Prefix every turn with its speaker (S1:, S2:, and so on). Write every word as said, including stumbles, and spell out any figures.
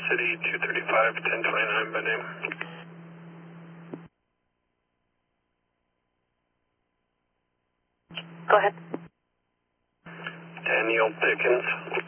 S1: City, two thirty-five, ten twenty-nine by name.
S2: Go ahead.
S1: Daniel Pickens.